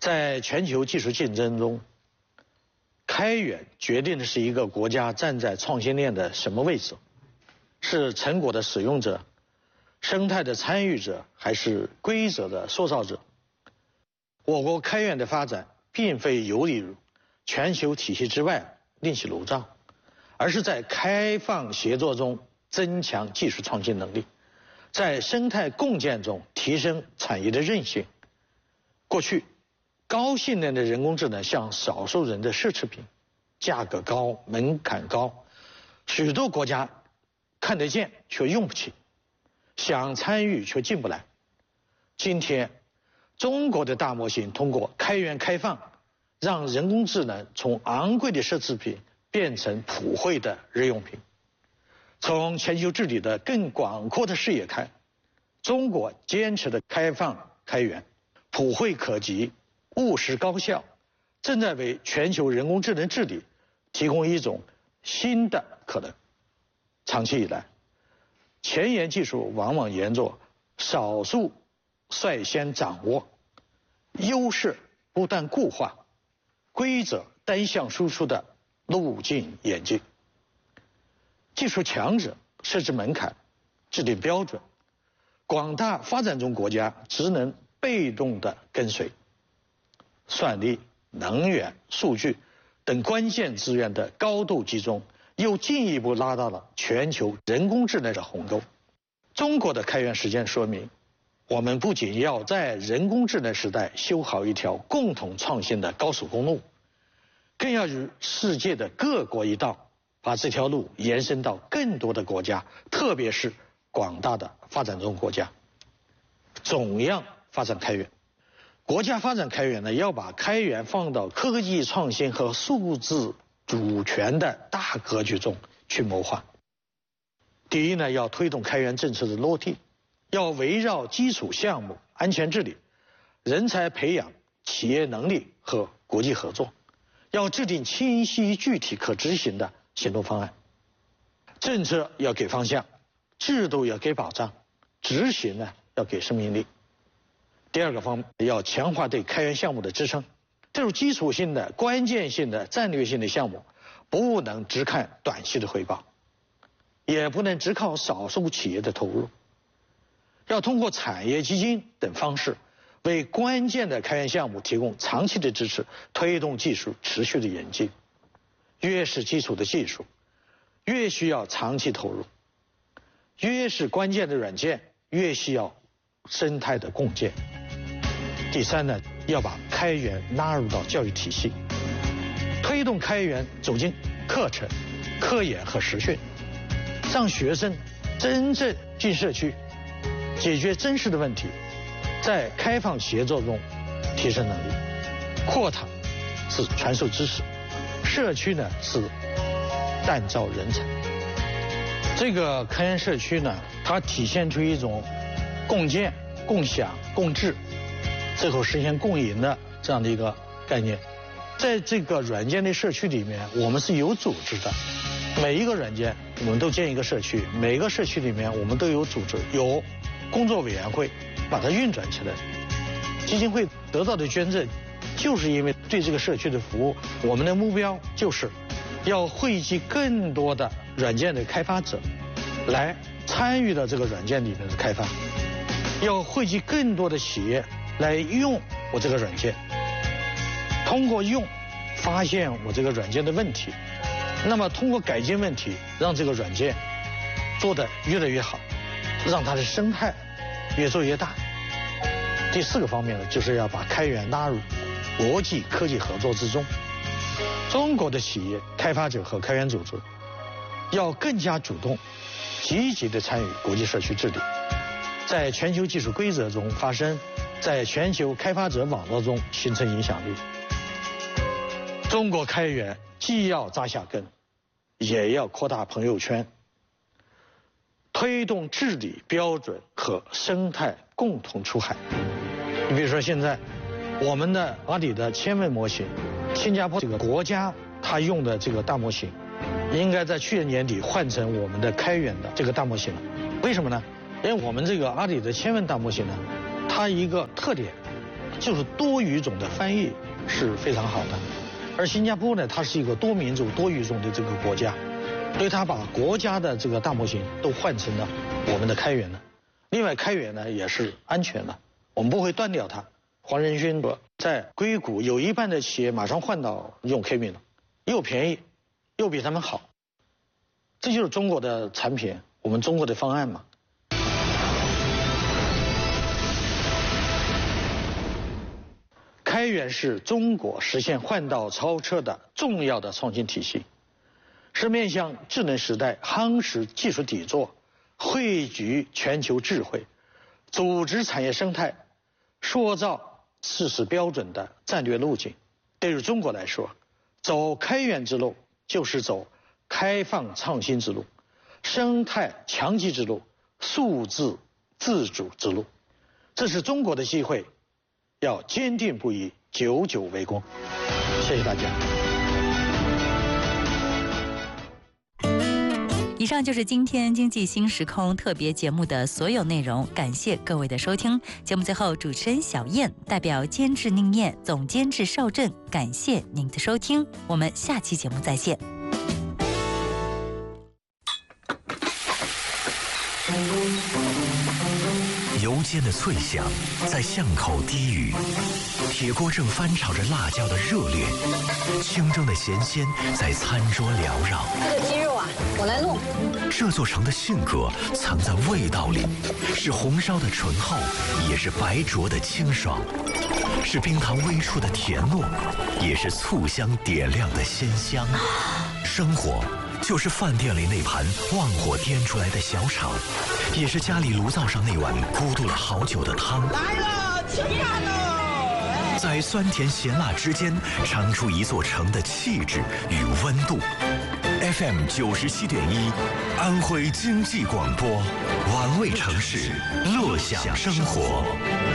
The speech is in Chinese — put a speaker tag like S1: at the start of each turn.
S1: 在全球技术竞争中，开源决定的是一个国家站在创新链的什么位置，是成果的使用者、生态的参与者，还是规则的塑造者？我国开源的发展并非游离于全球体系之外另起炉灶，而是在开放协作中增强技术创新能力，在生态共建中提升产业的韧性。过去，高性能的人工智能像少数人的奢侈品，价格高，门槛高，许多国家看得见却用不起，想参与却进不来。今天，中国的大模型通过开源开放，让人工智能从昂贵的奢侈品变成普惠的日用品。从全球治理的更广阔的视野看，中国坚持的开放开源、普惠可及、务实高效，正在为全球人工智能治理提供一种新的可能。长期以来，前沿技术往往沿着少数率先掌握、优势不断固化、规则单向输出的路径演进。技术强者设置门槛、制定标准，广大发展中国家只能被动地跟随。算力、能源、数据等关键资源的高度集中，又进一步拉大了全球人工智能的鸿沟。中国的开源实践说明，我们不仅要在人工智能时代修好一条共同创新的高速公路，更要与世界的各国一道，把这条路延伸到更多的国家，特别是广大的发展中国家。总样发展开源，国家发展开源呢，要把开源放到科技创新和数字主权的大格局中去谋划。第一呢，要推动开源政策的落地，要围绕基础项目、安全治理、人才培养、企业能力和国际合作，要制定清晰、具体、可执行的行动方案。政策要给方向，制度要给保障，执行呢要给生命力。第二个方面，要强化对开源项目的支撑。这种基础性的、关键性的、战略性的项目，不能只看短期的回报，也不能只靠少数企业的投入，要通过产业基金等方式，为关键的开源项目提供长期的支持，推动技术持续的演进。越是基础的技术，越需要长期投入；越是关键的软件，越需要生态的共建。第三呢，要把开源纳入到教育体系，推动开源走进课程、科研和实训，让学生真正进社区，解决真实的问题，在开放协作中提升能力。课堂是传授知识，社区呢是锻造人才。这个开源社区呢，它体现出一种共建、共享、共治，最后实现共赢的这样的一个概念。在这个软件的社区里面，我们是有组织的，每一个软件我们都建一个社区，每个社区里面我们都有组织，有工作委员会把它运转起来。基金会得到的捐赠，就是因为对这个社区的服务。我们的目标就是要汇集更多的软件的开发者来参与到这个软件里面的开发，要汇集更多的企业来用我这个软件，通过用发现我这个软件的问题，那么通过改进问题，让这个软件做得越来越好，让它的生态越做越大。第四个方面呢，就是要把开源纳入国际科技合作之中。中国的企业、开发者和开源组织要更加主动、积极地参与国际社区治理，在全球技术规则中发声，在全球开发者网络中形成影响力。中国开源既要扎下根，也要扩大朋友圈，推动治理标准和生态共同出海。你比如说现在我们的阿里的千问模型，新加坡这个国家它用的这个大模型，应该在去年年底换成我们的开源的这个大模型了。为什么呢？因为我们这个阿里的千问大模型呢，它一个特点就是多语种的翻译是非常好的。而新加坡呢，它是一个多民族多语种的这个国家，所以它把国家的这个大模型都换成了我们的开源了。另外，开源呢也是安全的，我们不会断掉它。黄仁勋说，在硅谷有一半的企业马上换到用 K-MIN 了，又便宜，又比他们好。这就是中国的产品，我们中国的方案嘛。开源是中国实现换道超车的重要的创新体系，是面向智能时代夯实技术底座、汇聚全球智慧、组织产业生态、塑造事实标准的战略路径。对于中国来说，走开源之路就是走开放创新之路、生态强基之路、数字自主之路。这是中国的机会，要坚定不移，久久为功。谢谢大家。
S2: 以上就是今天经济新时空特别节目的所有内容，感谢各位的收听。节目最后，主持人小燕代表监制宁燕、总监制邵振，感谢您的收听，我们下期节目再见。
S3: 油煎的脆响在巷口低语，铁锅正翻炒着辣椒的热烈，清蒸的咸鲜在餐桌缭绕。
S4: 这个鸡肉啊，我来弄。
S3: 这座城的性格藏在味道里，是红烧的醇厚，也是白灼的清爽，是冰糖微触的甜糯，也是醋香点亮的鲜香。生活就是饭店里那盘旺火颠出来的小炒，也是家里炉灶上那碗咕嘟了好久的汤。
S5: 来了，吃饭喽！
S3: 在酸甜咸辣之间，尝出一座城的气质与温度。FM 97.1，安徽经济广播，玩味城市，乐享生活。